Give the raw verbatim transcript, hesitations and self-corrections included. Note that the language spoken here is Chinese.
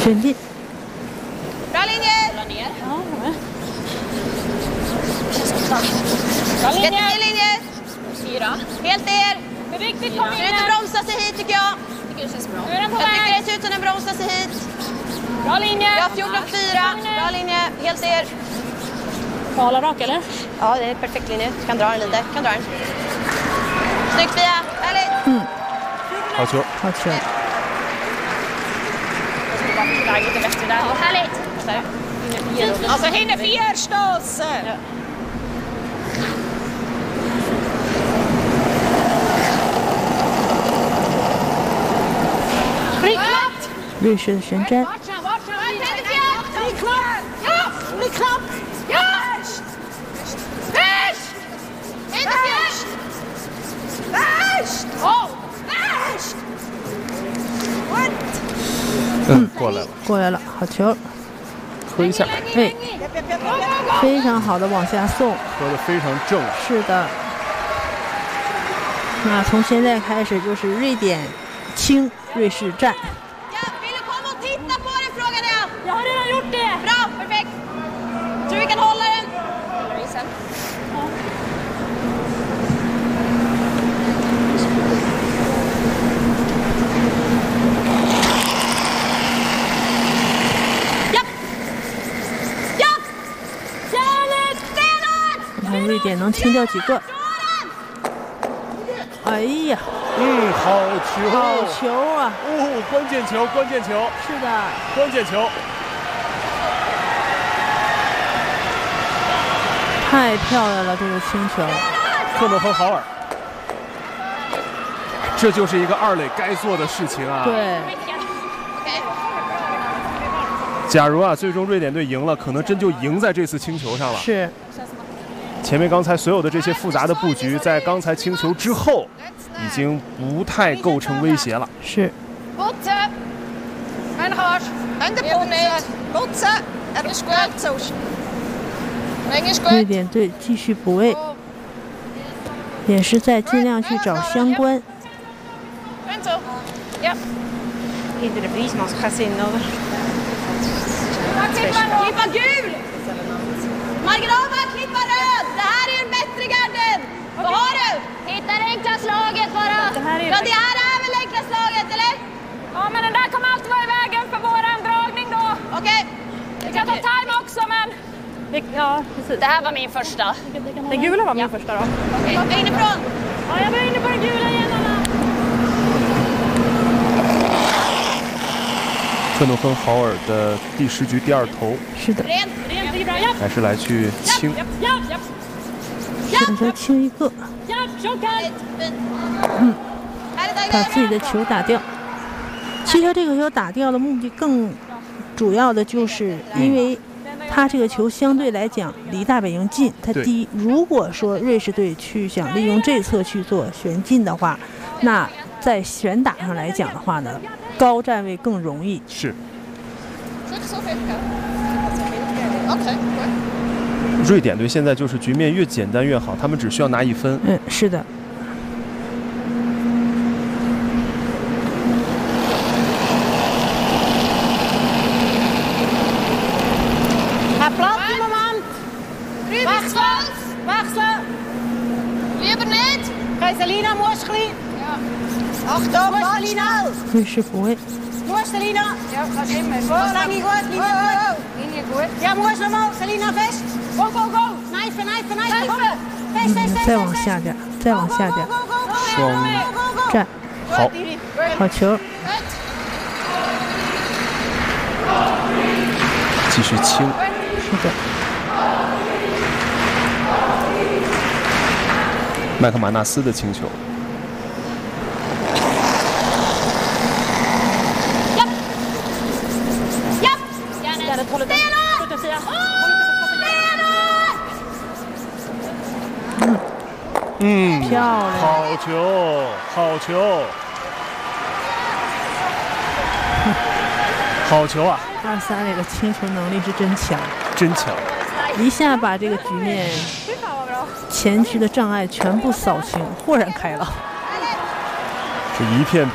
旋进。 Bra linje! Ja, Bra linje! Jättefin linje! Fyra. Helt ner! Riktigt Ser ut att bromsa sig hit tycker jag. Tycker det känns bra. Nu är den på väg. Jag tycker det ser ut som den bromsar sig hit. Bra linje! Ja, fjorton fyra. Bra linje. Helt ner. Hala rak eller? Ja, det är en perfekt linje. Kan dra den lite. Kan dra den. Snyggt Fia. Härligt. Mm. 好球， 好球。 Lite bättre där. Ja, härligt. Alltså hinner förstås! Ja. Riktigt! 瑞士的旋转。 Bli knapp! Värst! Värst! Inte fjärst! Värst! Åh! Värst! 嗯，过来了， 过来了，好球！ 喝一下， 哎，非常好的往下送， 喝的非常正。 是的。那从现在开始就是瑞典轻，瑞士战。 Ja, vill du komma och titta på den frågan jag? Jag har redan gjort det! Bra, perfekt. Tror vi kan hålla den? Japp! Japp! Stenhårt! Stenhårt! 你看瑞典能清掉几个？哎呀， 嗯，好球， 好球啊！ 哦，关键球，关键球， 是的， 关键球， 太漂亮了，这个轻球。 克诺芬豪尔，这就是一个二垒该做的事情啊。。 对， 假如啊，最终瑞典队赢了，可能真就赢在这次轻球上了。 是。 前面刚才所有的这些复杂的布局，在刚才轻球之后，已经不太构成威胁了。 是。 Botse. Men har. Under Botse. Botse. Är du skvätt så? Länge 瑞 skvätt. 典队继续补位，也是在尽量去找相关。 Vänta. Ja. Inte det Brismans kasino. Klippa gul! Marginal, klippa röd! Det här är den bättre garden! Vad har du? Hitta det enkla slaget bara. Ja, det här är väl enkla slaget, eller? Ja, men den där kommer alltid vara i vägen för våran dragning då. Okej. Vi kan ta time också, men... Ja, precis. Det här var min första. Den gula var min första då. Okej, okay. Inifrån. Ja, jag var inne på den gula igen, Anna. 克诺芬豪尔的第十局第二投， 是的， Rent. Rent, det är bra. Japp, 还是来去清。 japp, japp, japp. 选择清一个， Japp, tjockar. 嗯， Härligt, 把自己的球打掉。其实他这个球打掉的目的更主要的就是因为他这个球相对来讲离大本营近，他对第一，如果说瑞士队去想利用这侧去做旋进的话，那在旋打上来讲的话呢，高站位更容易。 是。 Okej. 瑞典队现在就是局面越简单越好，他们只需要拿一分。 嗯，是的。 Här platt i moment. Vaxla. Vaxla. Lever ned. Kajsalina, Morsli. Achtung, Morsselina. 瑞士补位， Morsselina. Ja, ga in met. Go, Langi, go. Linje goed. Ja, Morsselina, Selina, fest. Go, go, go. Knife, knife, knife. Fest, 嗯 fest, fest. 再往下点，再往下点， 双站， 好， 好球， 继续清。 是的， 麦克马纳斯的清球。 嗯， 漂亮， 好球，好球，好球啊！ 二萨里的清球能力是真强， 真强， 一下把这个局面前局的障碍全部扫清，豁然开朗。 是一片。